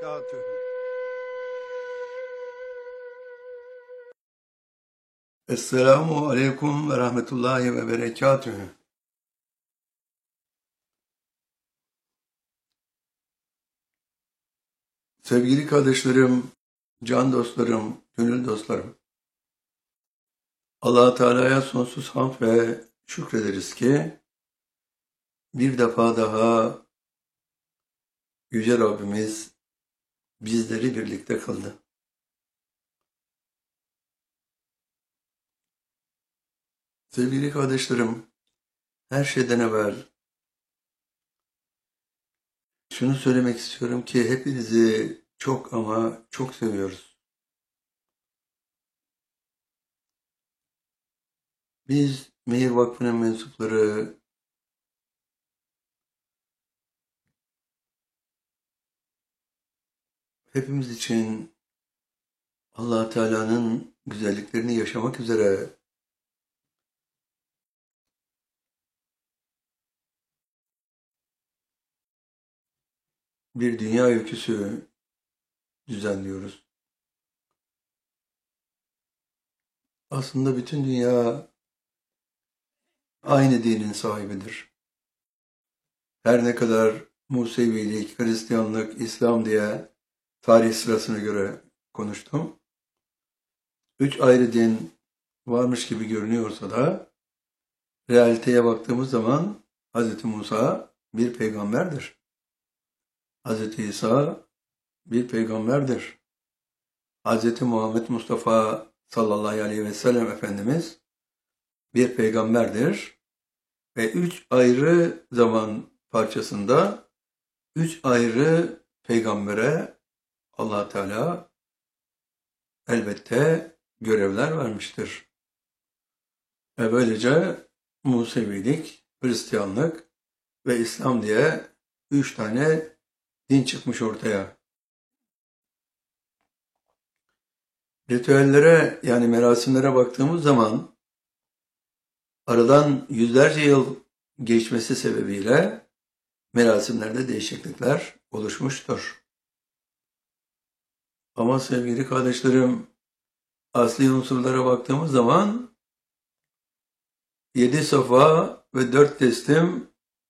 berekatühü. Esselamu aleyküm ve rahmetullahi ve berekatühü. Sevgili kardeşlerim, can dostlarım, gönül dostlarım. Allah-u Teala'ya sonsuz hamd ve şükrederiz ki bir defa daha Yüce Rabbimiz bizleri birlikte kıldı. Sevgili kardeşlerim, her şeyden evvel şunu söylemek istiyorum ki hepinizi çok ama çok seviyoruz. Biz Mehir Vakfı'nın mensupları hepimiz için Allah Teala'nın güzelliklerini yaşamak üzere bir dünya öyküsü düzenliyoruz. Aslında bütün dünya aynı dinin sahibidir. Her ne kadar Musevilik, Hristiyanlık, İslam diye tarih sırasına göre konuştum. 3 ayrı din varmış gibi görünüyorsa da realiteye baktığımız zaman Hz. Musa bir peygamberdir. Hz. İsa bir peygamberdir. Hz. Muhammed Mustafa sallallahu aleyhi ve sellem Efendimiz bir peygamberdir ve 3 ayrı zaman parçasında 3 ayrı peygambere Allah Teala elbette görevler vermiştir. Ve böylece Musevilik, Hristiyanlık ve İslam diye 3 tane din çıkmış ortaya. Ritüellere yani merasimlere baktığımız zaman aradan yüzlerce yıl geçmesi sebebiyle merasimlerde değişiklikler oluşmuştur. Ama sevgili kardeşlerim, asli unsurlara baktığımız zaman 7 Safa ve 4 Teslim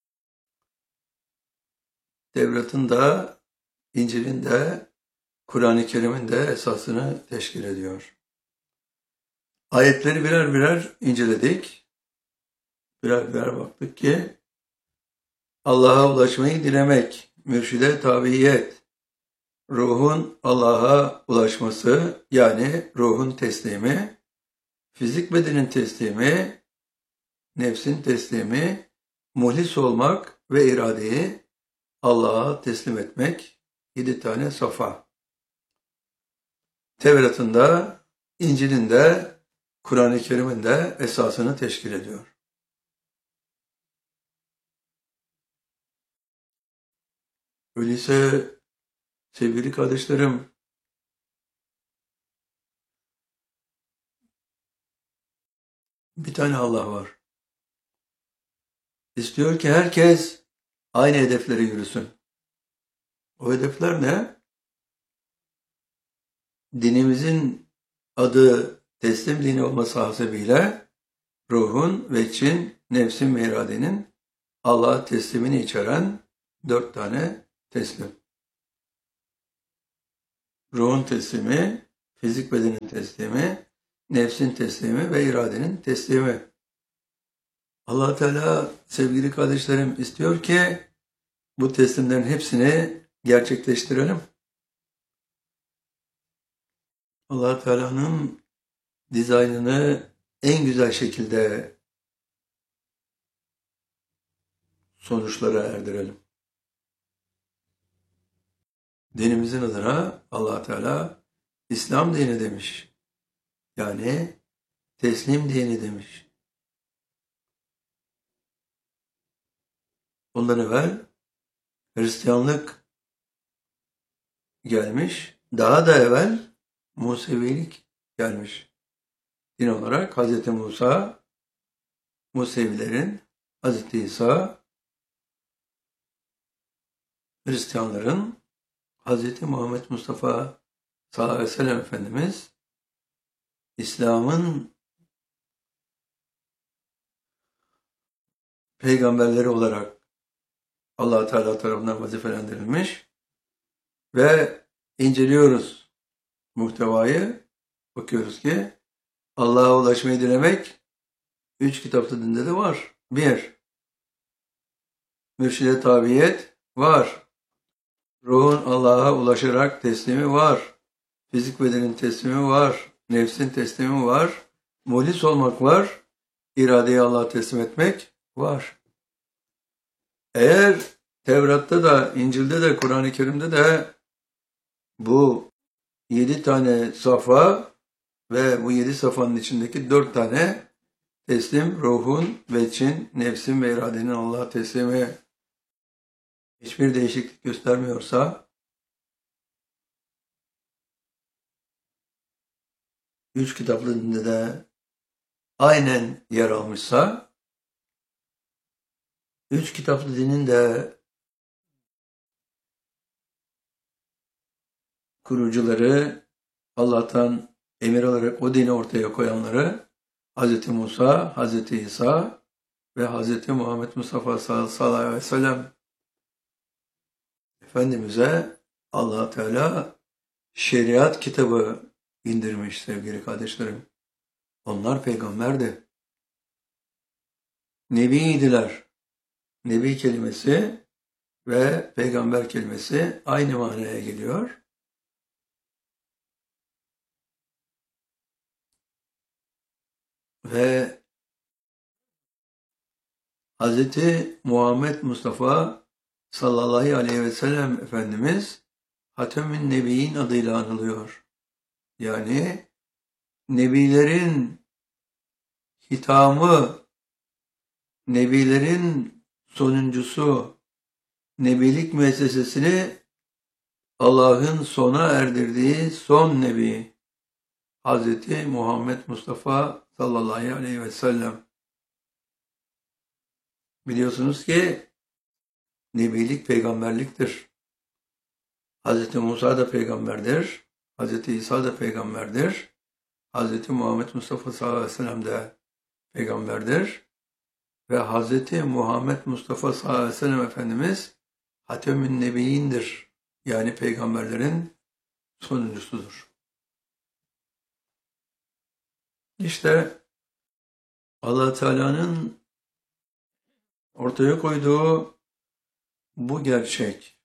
Tevrat'ın da, İncil'in de, Kur'an-ı Kerim'in de esasını teşkil ediyor. Ayetleri birer birer inceledik. Birer birer baktık ki Allah'a ulaşmayı dilemek, mürşide tabiyet, ruhun Allah'a ulaşması yani ruhun teslimi, fizik bedenin teslimi, nefsin teslimi, muhlis olmak ve iradeyi Allah'a teslim etmek 7 tane safa. Tevrat'ın da, İncil'in de, Kur'an-ı Kerim'in de esasını teşkil ediyor. Öyleyse sevgili kardeşlerim, bir tane Allah var. İstiyor ki herkes aynı hedeflere yürüsün. O hedefler ne? Dinimizin adı teslim dini olması hasebiyle ruhun ve için, nefsin ve iradenin Allah'a teslimini içeren 4 tane teslim. Ruhun teslimi, fizik bedenin teslimi, nefsin teslimi ve iradenin teslimi. Allah Teala sevgili kardeşlerim istiyor ki bu teslimlerin hepsini gerçekleştirelim. Allah Teala'nın dizaynını en güzel şekilde sonuçlara erdirelim. Dinimizin adına Allah Teala İslam dini demiş. Yani teslim dini demiş. Ondan evvel Hristiyanlık gelmiş. Daha da evvel Musevilik gelmiş. Din olarak Hz. Musa, Musevilerin, Hz. İsa, Hristiyanların Hz. Muhammed Mustafa sallallahu aleyhi ve sellem Efendimiz İslam'ın peygamberleri olarak Allah Teala tarafından vazifelendirilmiş ve inceliyoruz muhtevayı. Bakıyoruz ki Allah'a ulaşmayı dilemek 3 kitapta dinde de var. 1. Mürşide tabiyet var. Ruhun Allah'a ulaşarak teslimi var. Fizik bedenin teslimi var. Nefsin teslimi var. Muhlis olmak var. İradeyi Allah'a teslim etmek var. Eğer Tevrat'ta da, İncil'de de, Kur'an-ı Kerim'de de bu 7 tane safa ve bu 7 safanın içindeki 4 tane teslim, ruhun, veçin, nefsin ve iradenin Allah'a teslimi hiçbir değişiklik göstermiyorsa, 3 kitaplı dinde de aynen yer almışsa, 3 kitaplı dinin de kurucuları, Allah'tan emir alarak o dini ortaya koyanları Hz. Musa, Hz. İsa ve Hz. Muhammed Mustafa sallallahu aleyhi ve sellem Efendimiz'e Allah Teala şeriat kitabı indirmiş sevgili kardeşlerim. Onlar peygamberdi. Nebiydiler. Nebi kelimesi ve peygamber kelimesi aynı manaya geliyor. Ve Hz. Muhammed Mustafa sallallahu aleyhi ve sellem Efendimiz Hatemün Nebiyin adıyla anılıyor. Yani Nebilerin hitamı, Nebilerin sonuncusu, Nebilik müessesesini Allah'ın sona erdirdiği son Nebi Hz. Muhammed Mustafa sallallahu aleyhi ve sellem. Biliyorsunuz ki Nebilik peygamberliktir. Hz. Musa da peygamberdir. Hz. İsa da peygamberdir. Hz. Muhammed Mustafa sallallahu aleyhi ve sellem de peygamberdir. Ve Hz. Muhammed Mustafa sallallahu aleyhi ve sellem Efendimiz Hatemün Nebiyindir. Yani peygamberlerin sonuncusudur. İşte Allah Teala'nın ortaya koyduğu bu gerçek,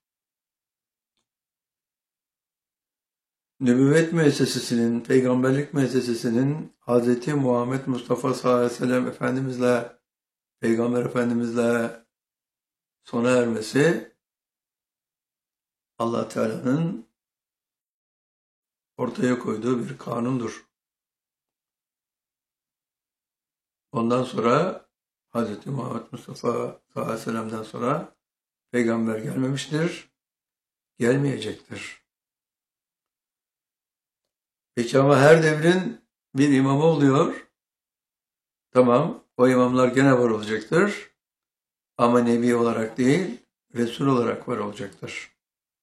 nübüvvet müessesesinin, peygamberlik müessesesinin Hz. Muhammed Mustafa sallallahu aleyhi ve sellem Efendimizle, Peygamber Efendimizle sona ermesi Allah Teala'nın ortaya koyduğu bir kanundur. Ondan sonra Hz. Muhammed Mustafa sallallahu aleyhi ve sellem'den sonra peygamber gelmemiştir, gelmeyecektir. Peki ama her devrin bir imamı oluyor. Tamam, o imamlar gene var olacaktır. Ama nebi olarak değil, Resul olarak var olacaktır.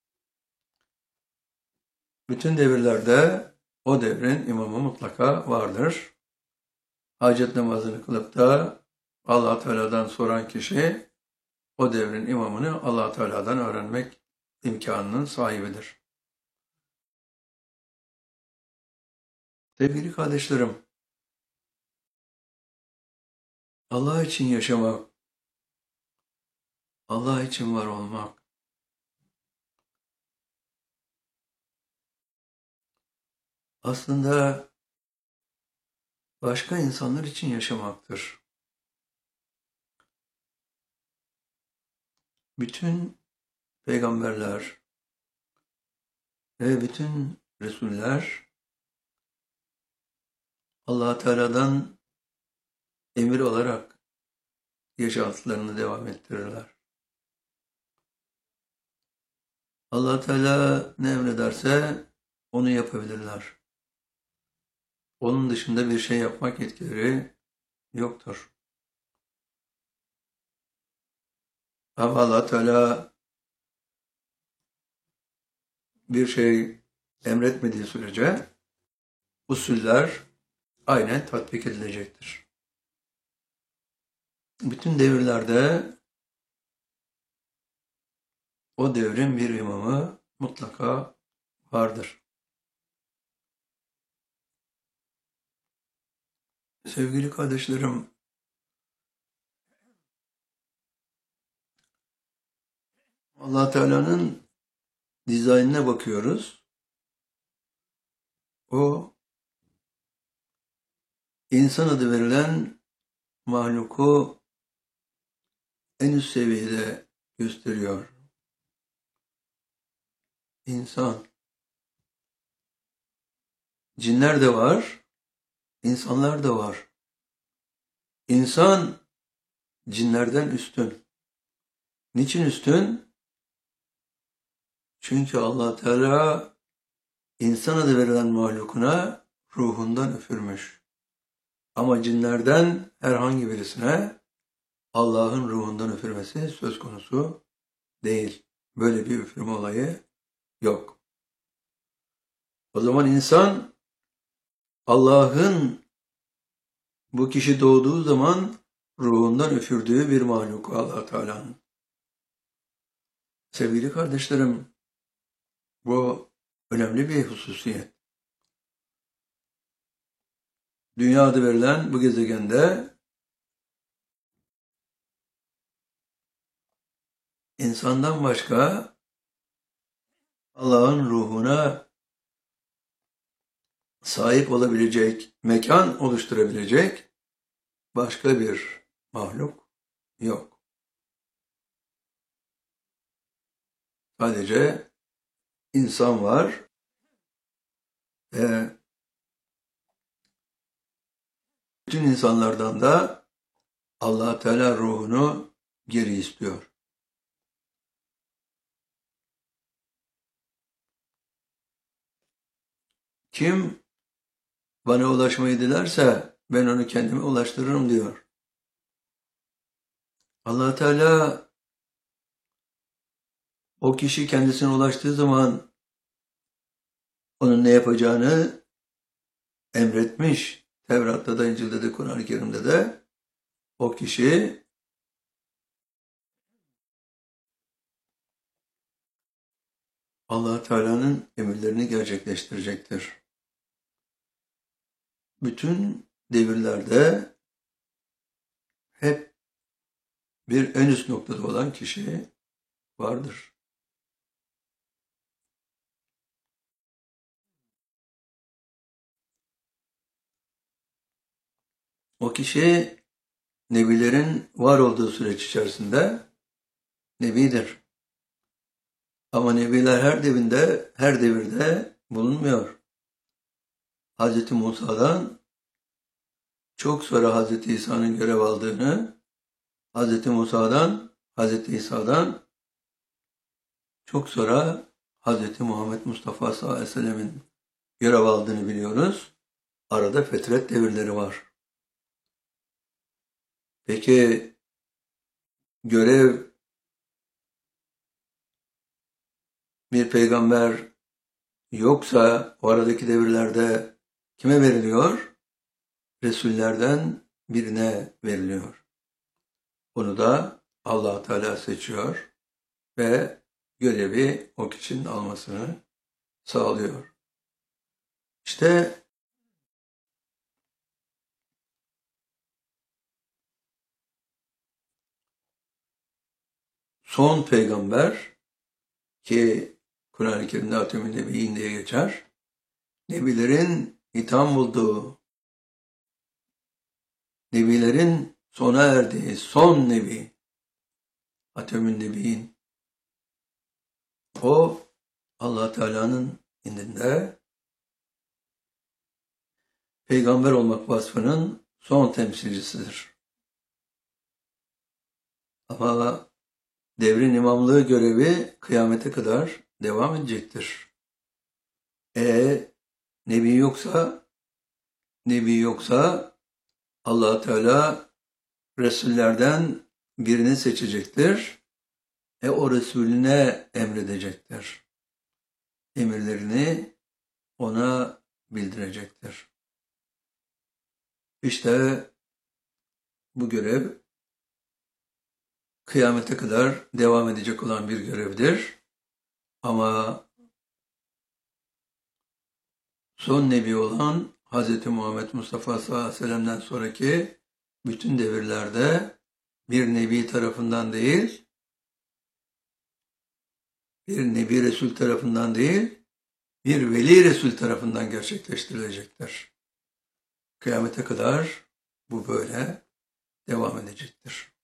Bütün devirlerde o devrin imamı mutlaka vardır. Hacet namazını kılıp da Allah Teala'dan soran kişi o devrin imamını Allah Teala'dan öğrenmek imkanının sahibidir. Sevgili kardeşlerim, Allah için yaşamak, Allah için var olmak, aslında başka insanlar için yaşamaktır. Bütün peygamberler ve bütün Resuller Allah Teala'dan emir alarak yaşantılarını devam ettirirler. Allah Teala ne emrederse onu yapabilirler. Onun dışında bir şey yapmak yetkileri yoktur. Ama Allah Teala bir şey emretmediği sürece usuller aynen tatbik edilecektir. Bütün devirlerde o devrin bir imamı mutlaka vardır. Sevgili kardeşlerim, Allah Teala'nın dizaynına bakıyoruz. O insan adı verilen mahluku en üst seviyede gösteriyor. İnsan. Cinler de var, insanlar da var. İnsan cinlerden üstün. Niçin üstün? Çünkü Allah Teala insan adı verilen mahlukuna ruhundan üfürmüş. Ama cinlerden herhangi birisine Allah'ın ruhundan üfürmesi söz konusu değil. Böyle bir üfürme olayı yok. O zaman insan Allah'ın bu kişi doğduğu zaman ruhundan üfürdüğü bir mahluk Allah Teala'nın. Sevgili kardeşlerim, bu önemli bir hususiyet. Dünya adı verilen bu gezegende insandan başka Allah'ın ruhuna sahip olabilecek, mekan oluşturabilecek başka bir mahluk yok. Sadece insan var ve bütün insanlardan da Allah Teala ruhunu geri istiyor. Kim bana ulaşmayı dilerse ben onu kendime ulaştırırım diyor. Allah Teala o kişi kendisine ulaştığı zaman onun ne yapacağını emretmiş. Tevrat'ta da, İncil'de de, Kur'an-ı Kerim'de de o kişi Allah Teala'nın emirlerini gerçekleştirecektir. Bütün devirlerde hep bir en üst noktada olan kişi vardır. O kişi nebilerin var olduğu süreç içerisinde nebidir. Ama nebiler her devirde bulunmuyor. Hz. Musa'dan çok sonra Hz. İsa'nın görev aldığını, Hz. Musa'dan, Hz. İsa'dan çok sonra Hz. Muhammed Mustafa sallallahu aleyhi ve sellemin görev aldığını biliyoruz. Arada fetret devirleri var. Peki görev bir peygamber yoksa o aradaki devirlerde kime veriliyor? Resullerden birine veriliyor. Onu da Allah Teala seçiyor ve görevi o kişinin almasını sağlıyor. İşte son peygamber ki Kur'an-ı Kerim'de Hatemün Nebiyyin diye geçer. Nebilerin itham bulduğu, nebilerin sona erdiği son nebi Hatemün Nebiyyin. O Allah Teala'nın indinde peygamber olmak vasfının son temsilcisidir. Ama devrin imamlığı görevi kıyamete kadar devam edecektir. Nebi yoksa Allah Teala Resullerden birini seçecektir. O Resulüne emredecektir. emirlerini ona bildirecektir. İşte bu görev kıyamete kadar devam edecek olan bir görevdir. Ama son nebi olan Hz. Muhammed Mustafa sallallahu aleyhi ve sellem'den sonraki bütün devirlerde bir nebi tarafından değil, bir nebi Resul tarafından değil, bir veli Resul tarafından gerçekleştirilecektir. Kıyamete kadar bu böyle devam edecektir.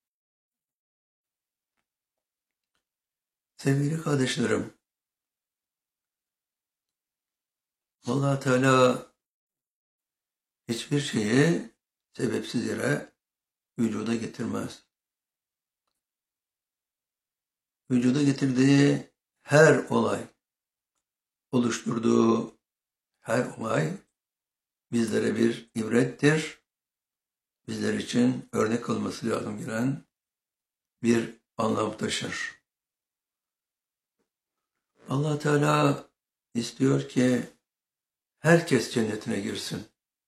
Sevgili kardeşlerim, Allah Teala hiçbir şeyi sebepsiz yere vücuda getirmez. Vücuda getirdiği her olay, oluşturduğu her olay bizlere bir ibrettir. Bizler için örnek olması lazım gelen bir anlam taşır. Allah Teala istiyor ki herkes cennetine girsin.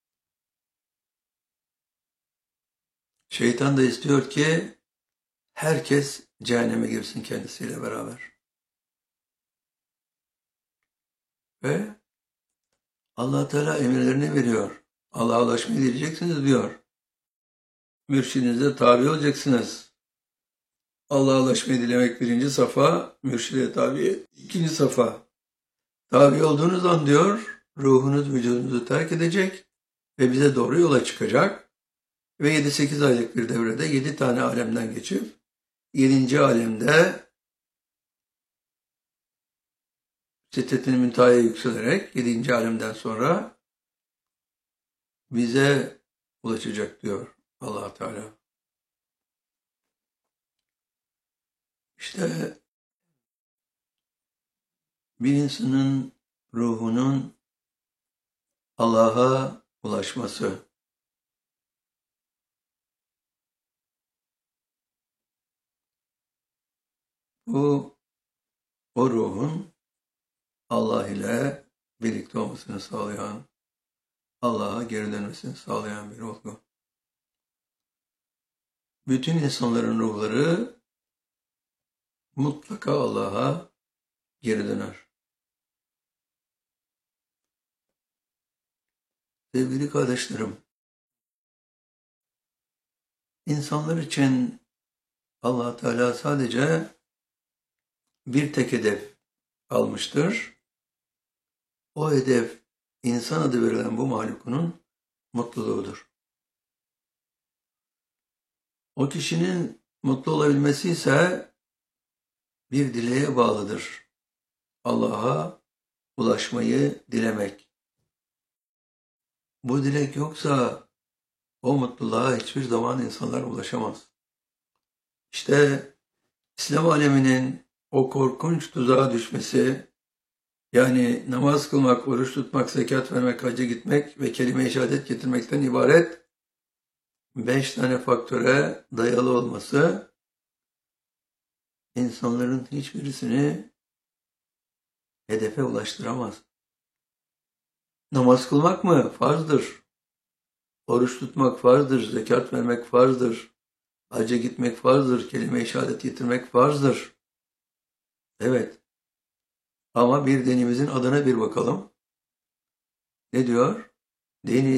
Şeytan da istiyor ki herkes cehenneme girsin kendisiyle beraber. Ve Allah Teala emirlerini veriyor. Allah'a ulaşmayı dileyeceksiniz diyor. Mürşidinize tabi olacaksınız. Allah'a ulaşmayı dilemek birinci safa, mürşide tabi ikinci safa. Tabi olduğunuz an diyor, ruhunuz vücudunuzu terk edecek ve bize doğru yola çıkacak. Ve 7-8 aylık bir devrede 7 tane alemden geçip 7. alemde Sidret-i Münteha'ya yükselerek 7. alemden sonra bize ulaşacak diyor Allah Teala. İşte bir insanın ruhunun Allah'a ulaşması, bu o ruhun Allah ile birlikte olmasını sağlayan, Allah'a geri dönmesini sağlayan bir olgu. Bütün insanların ruhları mutlaka Allah'a geri döner. Sevgili kardeşlerim, insanlar için Allah Teala sadece bir tek hedef almıştır. O hedef insan adı verilen bu mahlukunun mutluluğudur. O kişinin mutlu olabilmesi ise bir dileğe bağlıdır. Allah'a ulaşmayı dilemek. Bu dilek yoksa o mutluluğa hiçbir zaman insanlar ulaşamaz. İşte İslam aleminin o korkunç tuzağa düşmesi, yani namaz kılmak, oruç tutmak, zekat vermek, hacca gitmek ve kelime-i şehadet getirmekten ibaret 5 tane faktöre dayalı olması, insanların hiçbirisini hedefe ulaştıramaz. Namaz kılmak mı? Farzdır. Oruç tutmak farzdır, zekat vermek farzdır. Hacca gitmek farzdır, kelime-i şehadet getirmek farzdır. Evet. Ama bir dinimizin adına bir bakalım. Ne diyor? Dini